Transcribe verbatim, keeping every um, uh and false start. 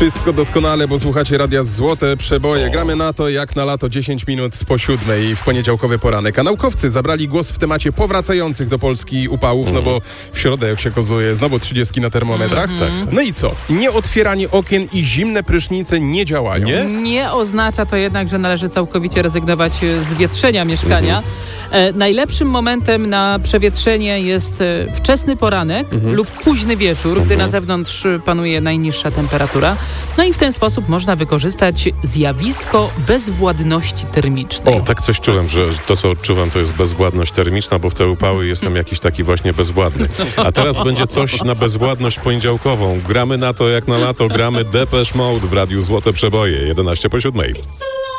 Wszystko doskonale, bo słuchacie Radia Złote Przeboje. Gramy na to jak na lato dziesięć minut po siódmej w poniedziałkowy poranek. A naukowcy zabrali głos w temacie powracających do Polski upałów, mm. no bo w środę, jak się okazuje, znowu trzydziestki na termometrach. Mm. Tak, tak. No i co? Nieotwieranie okien i zimne prysznice nie działają. Nie? Nie oznacza to jednak, że należy całkowicie rezygnować z wietrzenia mieszkania. Mm. E, najlepszym momentem na przewietrzenie jest e, wczesny poranek mm. lub późny wieczór, mm. gdy na zewnątrz panuje najniższa temperatura. No i w ten sposób można wykorzystać zjawisko bezwładności termicznej. O, tak coś czułem, że to, co odczuwam, to jest bezwładność termiczna, bo w te upały jestem jakiś taki właśnie bezwładny. A teraz będzie coś na bezwładność poniedziałkową. Gramy na to jak na lato, gramy Depeche Mode w Radiu Złote Przeboje, jedenaście po siódmej.